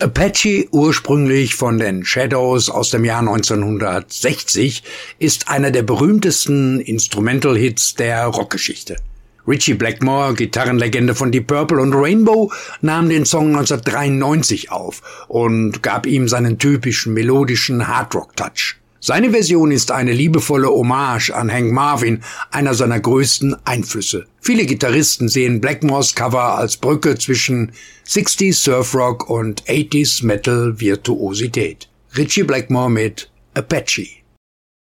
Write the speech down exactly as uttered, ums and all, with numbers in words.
Apache, ursprünglich von den Shadows aus dem Jahr neunzehnhundertsechzig, ist einer der berühmtesten Instrumental-Hits der Rockgeschichte. Ritchie Blackmore, Gitarrenlegende von Deep Purple und Rainbow, nahm den Song neunzehnhundertdreiundneunzig auf und gab ihm seinen typischen melodischen Hardrock-Touch. Seine Version ist eine liebevolle Hommage an Hank Marvin, einer seiner größten Einflüsse. Viele Gitarristen sehen Blackmores Cover als Brücke zwischen sixties Surfrock und eighties Metal Virtuosität. Ritchie Blackmore mit Apache.